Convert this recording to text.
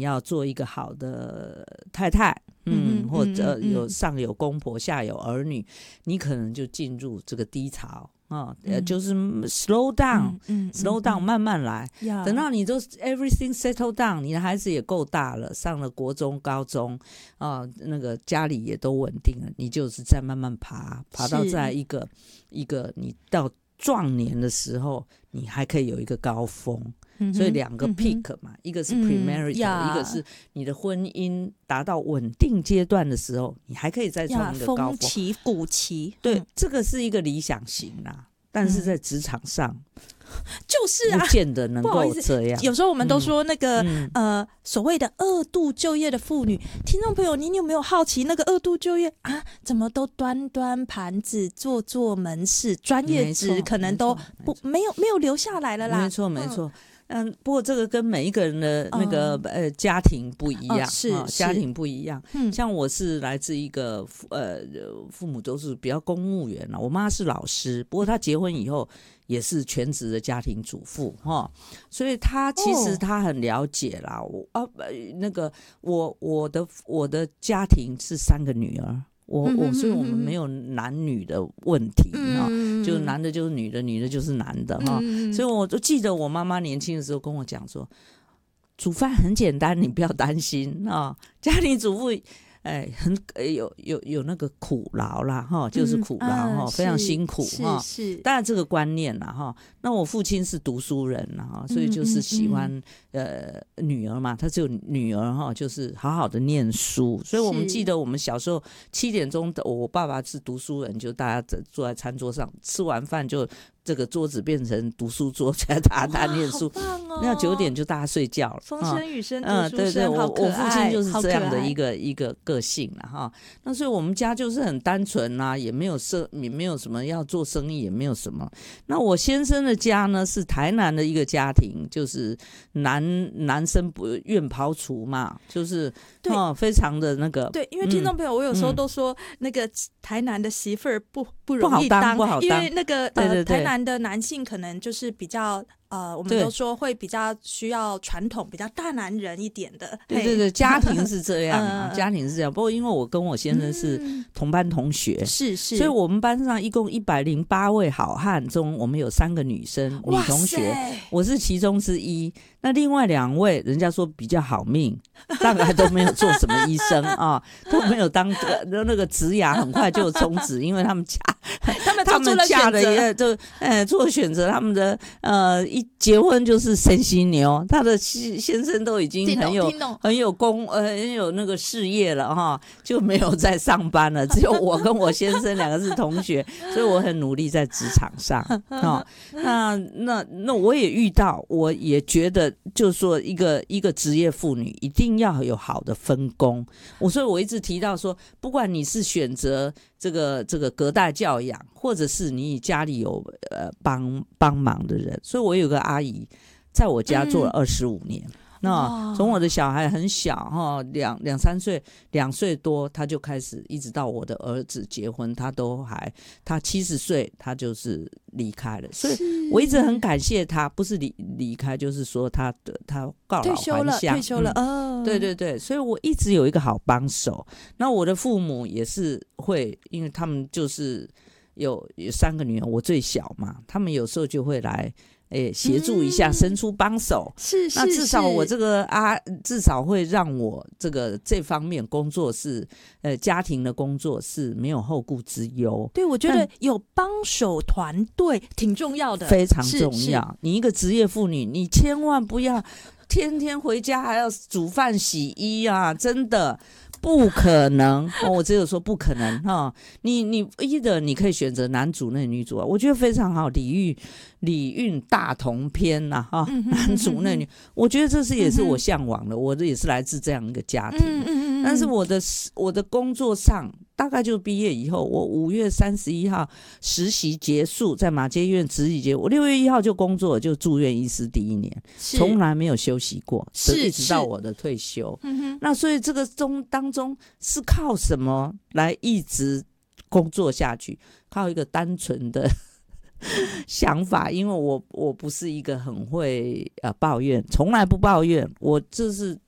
要做一个好的太太，或者上有公婆下有儿女，你可能就进入这个低潮就是 slow down，slow down，慢慢来，等到你都 everything settle down， 你的孩子也够大了，上了国中高中那个家里也都稳定了，你就是再慢慢爬到在一个你到壮年的时候，你还可以有一个高峰。所以2个 peak 嘛，一个是 premarital，一个是你的婚姻达到稳定阶段的时候，你还可以再创一个高峰。 峰期谷期， 对，这个是一个理想型啦，但是在职场上就是啊， 不见得能够这样。 有时候我们都说那个所谓的2度就业的妇女，听众朋友，你有没有好奇那个2度就业啊？怎么都端盘子、做门市，专业职可能都没有留下来了啦。 没错。不过这个跟每一个人的那个家庭不一样，家庭不一样。像我是来自一个父母都是比较公务员啦，我妈是老师，不过她结婚以后也是全职的家庭主妇所以她其实她很了解啦。我的家庭是3个女儿。所以我们没有男女的问题就男的就是女的，女的就是男的所以我都记得我妈妈年轻的时候跟我讲说，煮饭很简单，你不要担心家庭主妇有那个苦劳啦就是苦劳非常辛苦是当然这个观念啦那我父亲是读书人啦所以就是喜欢女儿嘛，他只有女儿就是好好的念书，所以我们记得我们小时候7点钟，我爸爸是读书人，就大家坐在餐桌上吃完饭就这个桌子变成读书桌，大家念书，那9点就大家睡觉了。 风声雨声读书声， 对，我父亲就是这样的一个个性啦那所以我们家就是很单纯啦，也没有什么要做生意，也没有什么。那我先生的家呢是台南的一个家庭，就是男生不愿刨除嘛，就是非常的那个。 对，因为听众朋友，我有时候都说那个台南的媳妇儿不容易当， 不好当， 因为那个对台南的男性可能就是比较我们都说会比较需要传统，比较大男人一点的。 对，家庭是这样家庭是这样。不过因为我跟我先生是同班同学， 是， 所以我们班上一共108位好汉中，我们有3个女生女同学，我是其中之一。那另外2位人家说比较好命，大概都没有做什么医生都没有当那个职涯很快就终止，因为他们嫁的也就做选择，他们的一结婚就是生犀牛，他的先生都已经很有那个事业了就没有在上班了，只有我跟我先生2个是同学，所以我很努力在职场上那我也遇到，我也觉得就是说一个职业妇女一定要有好的分工，所以我一直提到说，不管你是选择这个隔代教养，或者是你家里有帮忙的人，所以我有个阿姨在我家做了25年。那从我的小孩很小2、3岁2岁多，他就开始一直到我的儿子结婚，他70岁他就是离开了，所以我一直很感谢他，不是离开就是说他告老还乡， 退休了对，所以我一直有一个好帮手。那我的父母也是会，因为他们就是有3个女儿，我最小嘛，他们有时候就会来协助一下，伸出帮手。那至少我这个至少会让我这方面工作是家庭的工作是没有后顾之忧。 对，我觉得有帮手团队挺重要的， 非常重要。你一个职业妇女，你千万不要天天回家还要煮饭洗衣真的不可能我只有说不可能你你可以选择男主内女主我觉得非常好，礼运大同篇男主内女，我觉得这也是我向往的，我也是来自这样一个家庭但是我的工作上大概就毕业以后，我5月31号实习结束，在马偕医院实习结束，我6月1号就工作，就住院医师第1年，从来没有休息过，一直到我的退休那所以这个当中是靠什么来一直工作下去？靠一个单纯的想法，因为我不是一个很会抱怨，从来不抱怨，我就是